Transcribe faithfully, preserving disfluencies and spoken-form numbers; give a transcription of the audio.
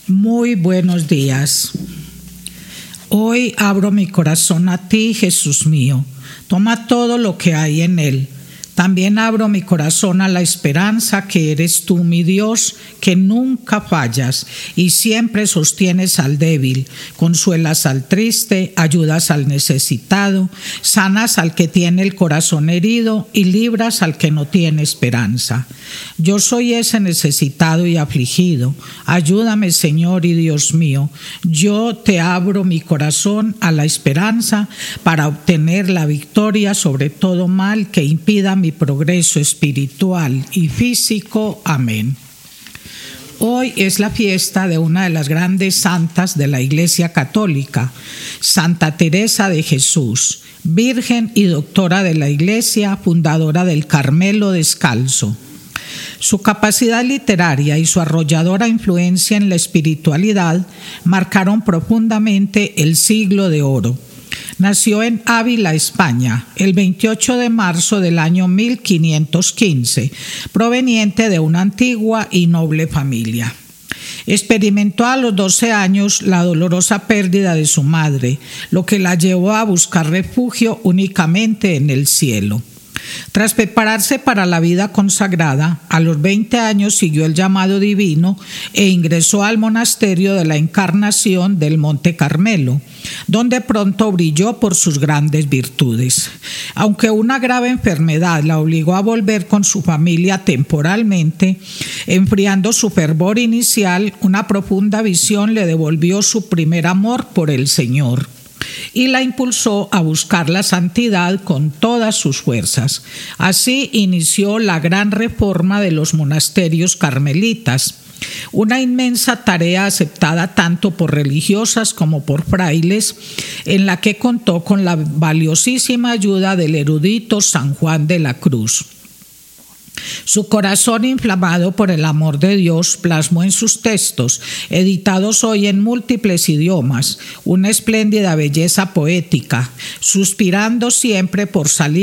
Muy buenos días. Hoy abro mi corazón a ti, Jesús mío. Toma todo lo que hay en él. También abro mi corazón a la esperanza que eres tú, mi Dios, que nunca fallas y siempre sostienes al débil, consuelas al triste, ayudas al necesitado, sanas al que tiene el corazón herido y libras al que no tiene esperanza. Yo soy ese necesitado y afligido. Ayúdame, Señor y Dios mío. Yo te abro mi corazón a la esperanza para obtener la victoria sobre todo mal que impida mi progreso espiritual y físico. Amén. Hoy es la fiesta de una de las grandes santas de la Iglesia Católica, Santa Teresa de Jesús, virgen y doctora de la Iglesia, fundadora del Carmelo Descalzo. Su capacidad literaria y su arrolladora influencia en la espiritualidad marcaron profundamente el siglo de oro. Nació en Ávila, España, el veintiocho de marzo del año mil quinientos quince, proveniente de una antigua y noble familia. Experimentó a los doce años la dolorosa pérdida de su madre, lo que la llevó a buscar refugio únicamente en el cielo. Tras prepararse para la vida consagrada, a los veinte años siguió el llamado divino e ingresó al monasterio de la Encarnación del Monte Carmelo, donde pronto brilló por sus grandes virtudes. Aunque una grave enfermedad la obligó a volver con su familia temporalmente, enfriando su fervor inicial, una profunda visión le devolvió su primer amor por el Señor y la impulsó a buscar la santidad con todas sus fuerzas. Así inició la gran reforma de los monasterios carmelitas, una inmensa tarea aceptada tanto por religiosas como por frailes, en la que contó con la valiosísima ayuda del erudito San Juan de la Cruz. Su corazón, inflamado por el amor de Dios, plasmó en sus textos, editados hoy en múltiples idiomas, una espléndida belleza poética, suspirando siempre por salir